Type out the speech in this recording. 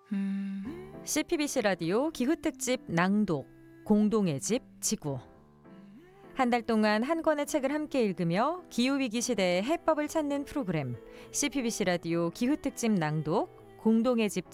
CPBC 라디오 기후특집 낭독 공동의 집 지구. 한 달 동안 한 권의 책을 함께 읽으며 기후위기 시대의 해법을 찾는 프로그램 CPBC 라디오 기후특집 낭독 공동의 집